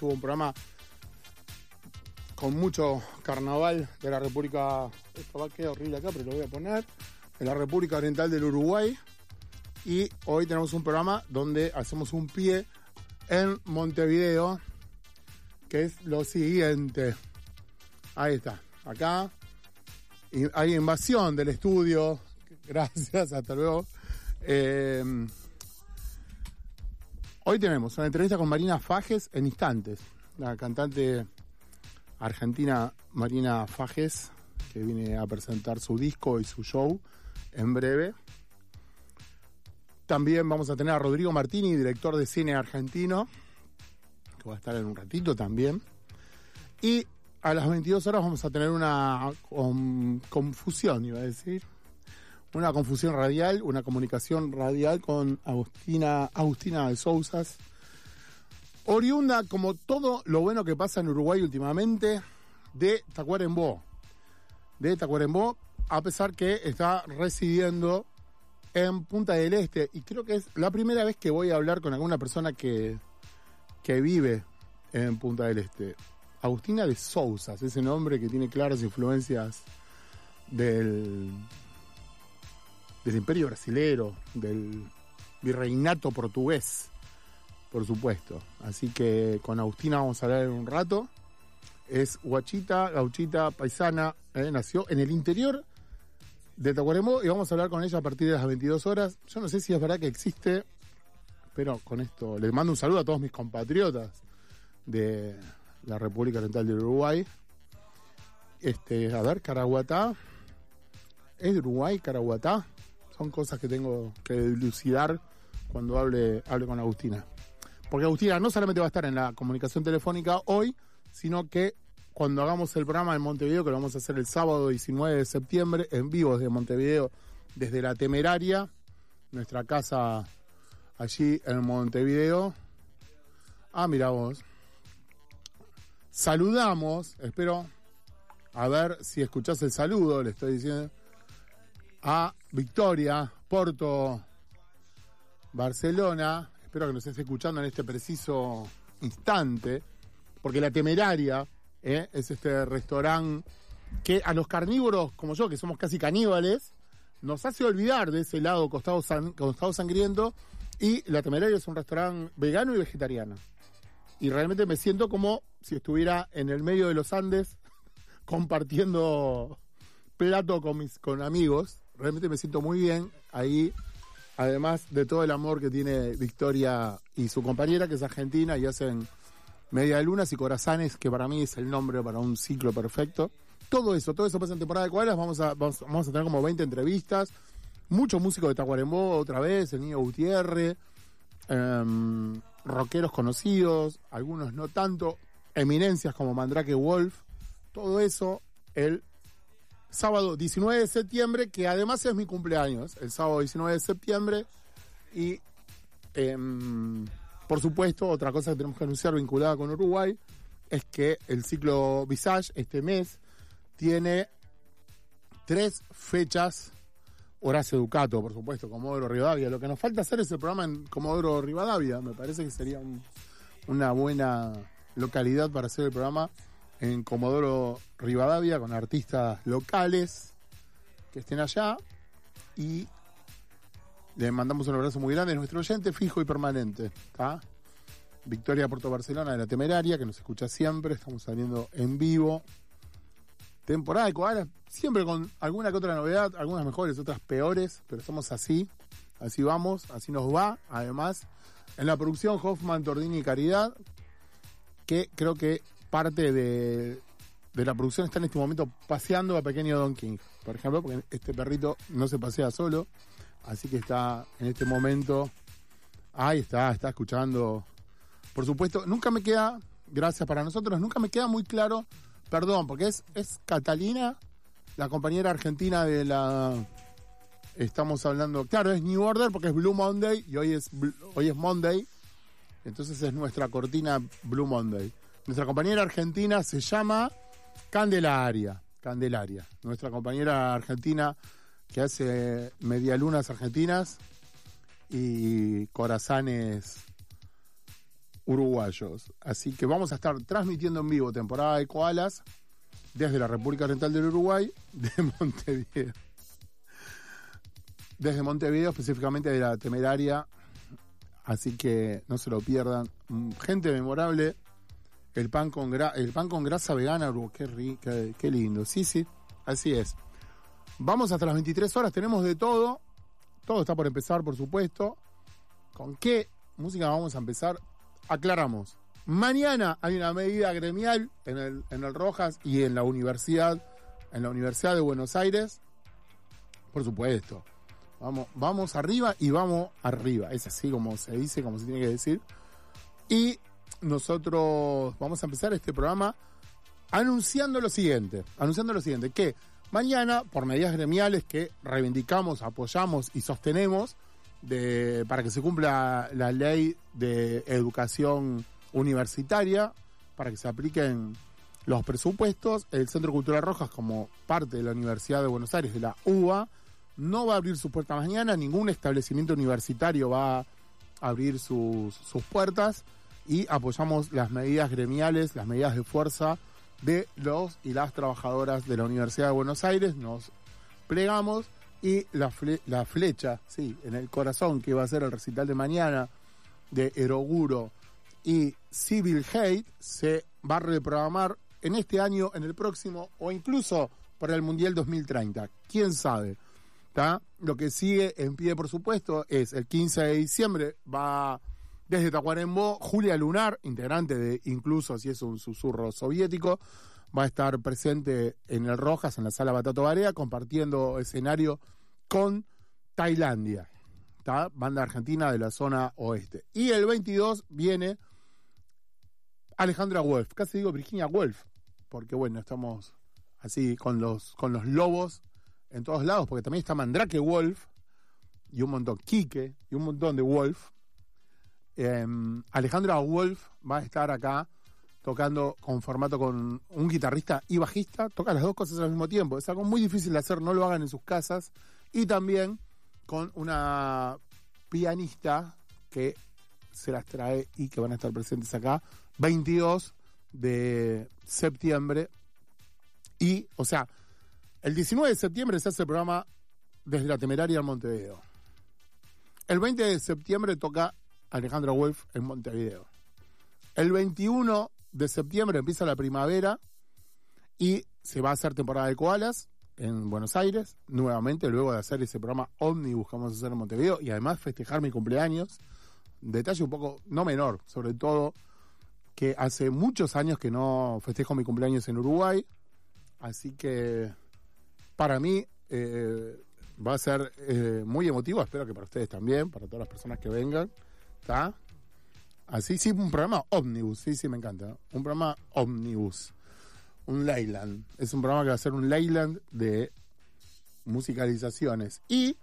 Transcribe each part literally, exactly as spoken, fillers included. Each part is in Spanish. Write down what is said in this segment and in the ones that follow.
estuvo un programa con mucho carnaval de la República, esto va a quedar horrible acá, pero lo voy a poner, de la República Oriental del Uruguay. Y hoy tenemos un programa donde hacemos un pie en Montevideo, que es lo siguiente. Ahí está, acá hay invasión del estudio. Gracias, hasta luego. Eh, hoy tenemos una entrevista con Marina Fajes en instantes, la cantante argentina Marina Fajes, que viene a presentar su disco y su show en breve. También vamos a tener a Rodrigo Martini, director de cine argentino, que va a estar en un ratito también. Y a las veintidós horas vamos a tener una con, confusión, iba a decir. Una confusión radial, una comunicación radial con Agustina, Agustina de Sousas. Oriunda, como todo lo bueno que pasa en Uruguay últimamente, de Tacuarembó. De Tacuarembó, a pesar que está residiendo en Punta del Este. Y creo que es la primera vez que voy a hablar con alguna persona que, que vive en Punta del Este. Agustina de Sousas, ese nombre que tiene claras influencias del, del Imperio Brasilero, del virreinato portugués, por supuesto. Así que con Agustina vamos a hablar en un rato. Es guachita, gauchita, paisana, eh, nació en el interior de Tacuarembó y vamos a hablar con ella a partir de las veintidós horas. Yo no sé si es verdad que existe, pero con esto les mando un saludo a todos mis compatriotas de la República Oriental del Uruguay. Este, a ver, Caraguatá. ¿Es de Uruguay, Caraguatá? Son cosas que tengo que dilucidar cuando hable, hable con Agustina. Porque Agustina no solamente va a estar en la comunicación telefónica hoy, sino que cuando hagamos el programa en Montevideo, que lo vamos a hacer el sábado diecinueve de septiembre, en vivo desde Montevideo, desde La Temeraria, nuestra casa allí en Montevideo. Ah, mira vos. Saludamos, espero a ver si escuchás el saludo, le estoy diciendo, a Victoria, Porto, Barcelona. Espero que nos esté escuchando en este preciso instante, porque La Temeraria eh, es este restaurante que a los carnívoros como yo, que somos casi caníbales, nos hace olvidar de ese lado costado, san, costado sangriento. Y La Temeraria es un restaurante vegano y vegetariano. Y realmente me siento como si estuviera en el medio de los Andes compartiendo plato con mis con amigos. Realmente me siento muy bien ahí. Además de todo el amor que tiene Victoria y su compañera, que es argentina, y hacen medialunas y corazones, que para mí es el nombre para un ciclo perfecto. Todo eso, todo eso pasa en temporada de Koalas. Vamos a, vamos, vamos a tener como veinte entrevistas. Muchos músicos de Tacuarembó otra vez, el Niño Gutiérrez, eh, rockeros conocidos, algunos no tanto, eminencias como Mandrake Wolf. Todo eso el sábado diecinueve de septiembre, que además es mi cumpleaños, el sábado diecinueve de septiembre. Y eh, por supuesto, otra cosa que tenemos que anunciar vinculada con Uruguay es que el ciclo Visage este mes tiene tres fechas. Horacio Ducato, por supuesto, Comodoro Rivadavia. Lo que nos falta hacer es el programa en Comodoro Rivadavia. Me parece que sería un, una buena localidad para hacer el programa en Comodoro Rivadavia con artistas locales que estén allá. Y le mandamos un abrazo muy grande a nuestro oyente fijo y permanente, ¿tá? Victoria Puerto Barcelona de La Temeraria, que nos escucha siempre. Estamos saliendo en vivo. Temporada de Koalas, siempre con alguna que otra novedad, algunas mejores, otras peores, pero somos así, así vamos, así nos va. Además, en la producción Hoffman, Tordini y Caridad, que creo que parte de, de la producción está en este momento paseando a pequeño Don King, por ejemplo, porque este perrito no se pasea solo, así que está en este momento, ahí está, está escuchando. Por supuesto, nunca me queda, gracias para nosotros, nunca me queda muy claro. Perdón, porque es, es Catalina, la compañera argentina de la... Estamos hablando... Claro, es New Order porque es Blue Monday y hoy es, hoy es Monday. Entonces es nuestra cortina Blue Monday. Nuestra compañera argentina se llama Candelaria. Candelaria. Nuestra compañera argentina que hace medialunas argentinas y corazones uruguayos. Así que vamos a estar transmitiendo en vivo temporada de Koalas desde la República Oriental del Uruguay, de Montevideo. Desde Montevideo, específicamente de la Temeraria. Así que no se lo pierdan. Gente memorable. El pan con gra- el pan con grasa vegana, uh, qué, ri- qué, qué lindo. Sí, sí, así es. Vamos hasta las veintitrés horas, tenemos de todo. Todo está por empezar, por supuesto. ¿Con qué música vamos a empezar? Aclaramos. Mañana hay una medida gremial en el, en el Rojas y en la universidad, en la Universidad de Buenos Aires. Por supuesto. Vamos, vamos arriba y vamos arriba. Es así como se dice, como se tiene que decir. Y nosotros vamos a empezar este programa anunciando lo siguiente. Anunciando lo siguiente, que mañana, por medidas gremiales que reivindicamos, apoyamos y sostenemos, de, para que se cumpla la ley de educación universitaria, para que se apliquen los presupuestos, el Centro Cultural Rojas, como parte de la Universidad de Buenos Aires, de la U B A, no va a abrir sus puertas mañana, ningún establecimiento universitario va a abrir sus, sus puertas, y apoyamos las medidas gremiales, las medidas de fuerza de los y las trabajadoras de la Universidad de Buenos Aires. Nos plegamos y la, fle- la flecha, sí, en el corazón, que va a ser el recital de mañana de Eroguro y Civil Hate, se va a reprogramar en este año, en el próximo o incluso para el Mundial dos mil treinta. ¿Quién sabe? ¿Tá? Lo que sigue en pie, por supuesto, es el quince de diciembre, va desde Tacuarembó, Julia Lunar, integrante de Incluso si es un susurro soviético, va a estar presente en el Rojas, en la Sala Batato Barea, compartiendo escenario con Tailandia, ¿tá? Banda argentina de la zona oeste. Y el veintidós viene Alejandra Wolf, casi digo Virginia Woolf, porque bueno, estamos así con los, con los lobos en todos lados, porque también está Mandrake Wolf, y un montón, Quique, y un montón de Wolf. Eh, Alejandra Wolf va a estar acá tocando con formato con un guitarrista y bajista, toca las dos cosas al mismo tiempo, es algo muy difícil de hacer, no lo hagan en sus casas, y también con una pianista que se las trae y que van a estar presentes acá veintidós de septiembre. Y, o sea, el diecinueve de septiembre se hace el programa desde la Temeraria en Montevideo. El veinte de septiembre toca Alejandra Wolf en Montevideo. El veintiuno de septiembre empieza la primavera y se va a hacer temporada de koalas en Buenos Aires, nuevamente, luego de hacer ese programa ómnibus que vamos a hacer en Montevideo, y además festejar mi cumpleaños. Detalle un poco no menor, sobre todo que hace muchos años que no festejo mi cumpleaños en Uruguay, así que para mí eh, va a ser eh, muy emotivo, espero que para ustedes también, para todas las personas que vengan. ¿Está? Así, sí, un programa ómnibus, sí, sí, me encanta. ¿No? Un programa ómnibus. Un Leyland. Es un programa que va a ser un Leyland de musicalizaciones. Y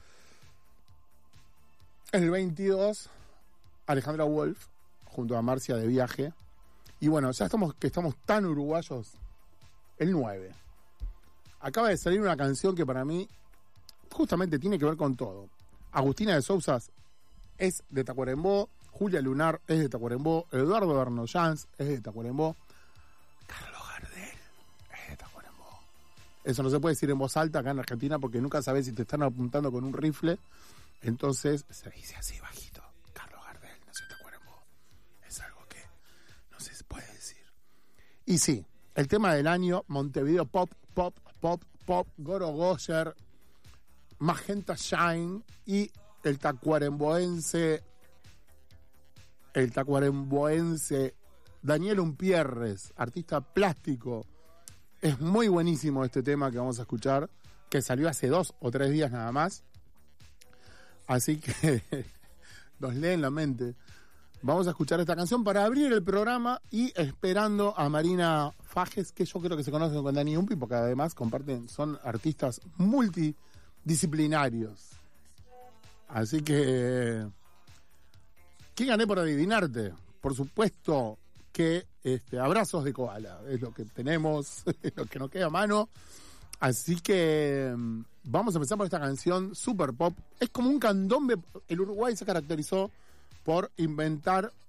el veintidós, Alejandra Wolf, junto a Marcia de viaje. Y bueno, ya estamos, que estamos tan uruguayos. El nueve. Acaba de salir una canción que para mí justamente tiene que ver con todo. Agustina de Sousa es de Tacuarembó, Julia Lunar es de Tacuarembó, Eduardo Bernoyans es de Tacuarembó, Carlos Gardel es de Tacuarembó. Eso no se puede decir en voz alta acá en Argentina porque nunca sabes si te están apuntando con un rifle. Entonces se dice así bajito: Carlos Gardel nació en Tacuarembó. Es algo que no se puede decir. Y sí, el tema del año: Montevideo Pop, Pop, Pop, Pop, Goro Goyer, Magenta Shine y el tacuaremboense, el tacuaremboense Daniel Umpierres, artista plástico. Es muy buenísimo este tema que vamos a escuchar, que salió hace dos o tres días nada más. Así que nos leen la mente. Vamos a escuchar esta canción para abrir el programa y esperando a Marina Fajes, que yo creo que se conocen con Dani Umpi, porque además comparten, son artistas multidisciplinarios. Así que, ¿qué gané por adivinarte? Por supuesto que este, abrazos de koala es lo que tenemos, es lo que nos queda a mano. Así que vamos a empezar por esta canción super pop. Es como un candombe. El Uruguay se caracterizó por inventar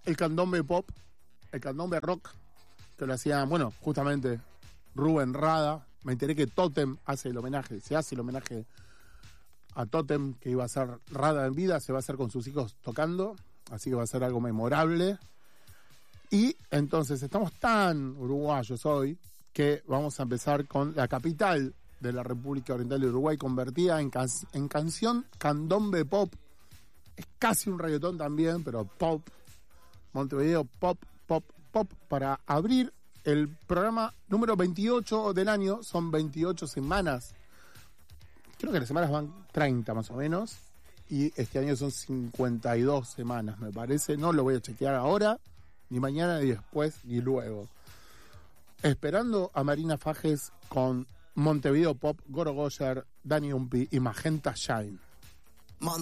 el candombe pop, el candombe rock, que lo hacían, bueno, justamente Rubén Rada. Me enteré que Totem hace el homenaje, se hace el homenaje a Totem, que iba a ser Rada en vida, se va a hacer con sus hijos tocando, así que va a ser algo memorable. Y entonces estamos tan uruguayos hoy que vamos a empezar con la capital de la República Oriental de Uruguay, convertida en, can- en canción candombe pop. Es casi un reggaetón también, pero pop. Montevideo pop, pop, pop, para abrir el programa número veintiocho del año. Son veintiocho semanas. Creo que las semanas van treinta más o menos. Y este año son cincuenta y dos semanas, me parece. No lo voy a chequear ahora, ni mañana, ni después, ni luego. Esperando a Marina Fajes con Montevideo Pop, Goro Goyer, Dani Umpi y Magenta Shine.